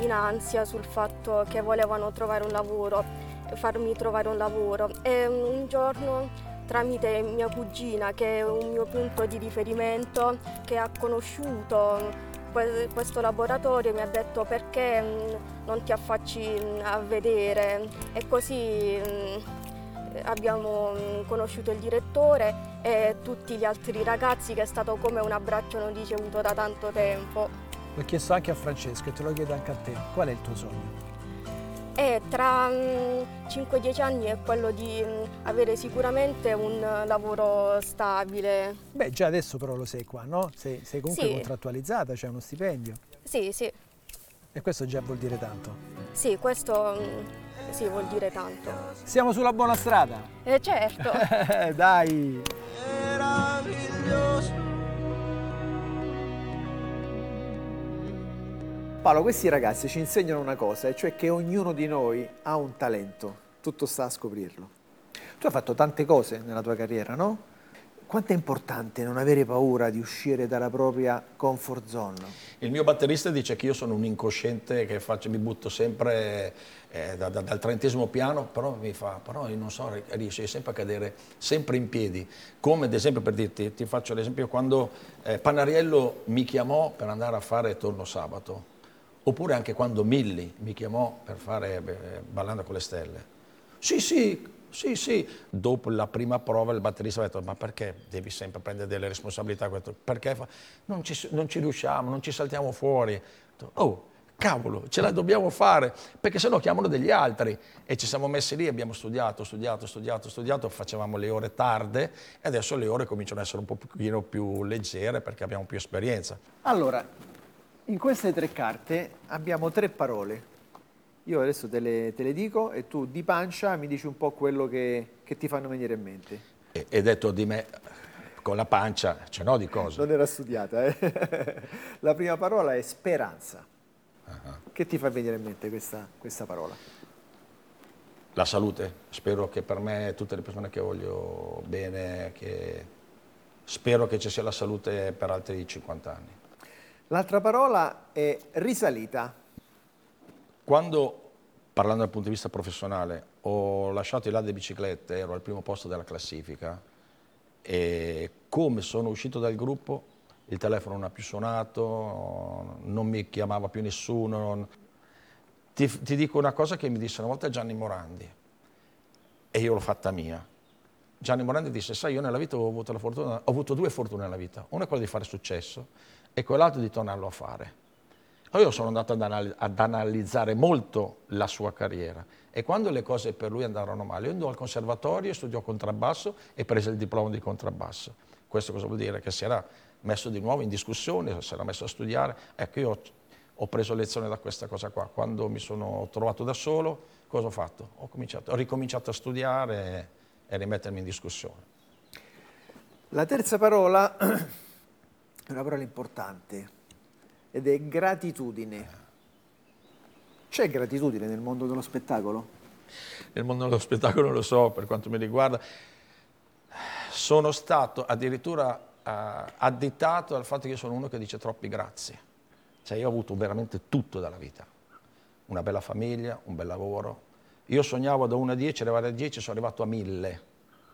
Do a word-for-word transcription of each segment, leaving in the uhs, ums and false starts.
in ansia sul fatto che volevano trovare un lavoro, farmi trovare un lavoro. E un giorno, tramite mia cugina, che è un mio punto di riferimento, che ha conosciuto questo laboratorio, mi ha detto: perché non ti affacci a vedere? E così abbiamo conosciuto il direttore e tutti gli altri ragazzi, che è stato come un abbraccio non ricevuto da tanto tempo. L'ho chiesto anche a Francesco e te lo chiedo anche a te. Qual è il tuo sogno? E tra cinque dieci anni è quello di avere sicuramente un lavoro stabile. Beh, già adesso però lo sei qua, no? Sei, sei comunque sì. contrattualizzata, c'è uno stipendio. Sì, sì. E questo già vuol dire tanto. Sì, questo sì, vuol dire tanto. Siamo sulla buona strada? Eh certo. Dai! Paolo, questi ragazzi ci insegnano una cosa, e cioè che ognuno di noi ha un talento, tutto sta a scoprirlo. Tu hai fatto tante cose nella tua carriera, no? Quanto è importante non avere paura di uscire dalla propria comfort zone? Il mio batterista dice che io sono un incosciente, che faccio, mi butto sempre eh, da, da, dal trentesimo piano, però mi fa, però io non so, riesci sempre a cadere sempre in piedi. Come ad esempio, per dirti, ti faccio l'esempio, quando eh, Panariello mi chiamò per andare a fare Torno Sabato, oppure anche quando Milli mi chiamò per fare eh, Ballando con le Stelle. Sì, sì, sì, sì. Dopo la prima prova il batterista ha detto: ma perché devi sempre prendere delle responsabilità? Perché non ci, non ci riusciamo, non ci saltiamo fuori. Oh, cavolo, ce la dobbiamo fare, perché sennò chiamano degli altri. E ci siamo messi lì, abbiamo studiato, studiato, studiato, studiato, facevamo le ore tarde e adesso le ore cominciano ad essere un pochino più leggere perché abbiamo più esperienza. Allora, in queste tre carte abbiamo tre parole. Io adesso te le, te le dico e tu di pancia mi dici un po' quello che, che ti fanno venire in mente. E, e detto di me con la pancia, ce n'ho di cose. Non era studiata, eh? La prima parola è speranza. Uh-huh. Che ti fa venire in mente questa, questa parola? La salute. Spero che per me, tutte le persone che voglio bene, che spero che ci sia la salute per altri cinquanta anni. L'altra parola è risalita. Quando, parlando dal punto di vista professionale, ho lasciato il là delle biciclette, ero al primo posto della classifica, e come sono uscito dal gruppo, il telefono non ha più suonato, non mi chiamava più nessuno. Non... Ti, ti dico una cosa che mi disse una volta Gianni Morandi, e io l'ho fatta mia. Gianni Morandi disse: sai, io nella vita ho avuto la fortuna, ho avuto due fortune nella vita, una è quella di fare successo e quell'altro di tornarlo a fare. Io sono andato ad, anal- ad analizzare molto la sua carriera, e quando le cose per lui andarono male, io andò al conservatorio, studiò contrabbasso e prese il diploma di contrabbasso. Questo cosa vuol dire? Che si era messo di nuovo in discussione, si era messo a studiare. Ecco, io ho, ho preso lezione da questa cosa qua. Quando mi sono trovato da solo, cosa ho fatto? Ho, cominciato, ho ricominciato a studiare e, e rimettermi in discussione. La terza parola è una parola importante, ed è gratitudine. C'è gratitudine nel mondo dello spettacolo? Nel mondo dello spettacolo non lo so, per quanto mi riguarda. Sono stato addirittura uh, additato al fatto che io sono uno che dice troppi grazie. Cioè io ho avuto veramente tutto dalla vita. Una bella famiglia, un bel lavoro. Io sognavo da uno a dieci, arrivare a dieci, sono arrivato a mille.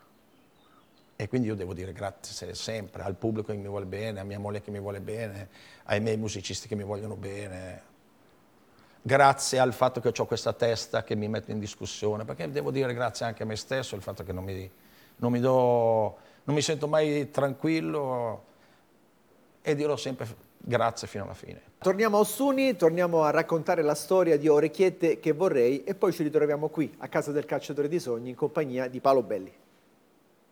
E quindi io devo dire grazie sempre al pubblico che mi vuole bene, a mia moglie che mi vuole bene, ai miei musicisti che mi vogliono bene. Grazie al fatto che ho questa testa che mi mette in discussione, perché devo dire grazie anche a me stesso, il fatto che non mi, non mi, do, non mi sento mai tranquillo, e dirò sempre grazie fino alla fine. Torniamo a Ossuni, torniamo a raccontare la storia di Orecchiette che vorrei, e poi ci ritroviamo qui a Casa del Calciatore dei Sogni in compagnia di Paolo Belli.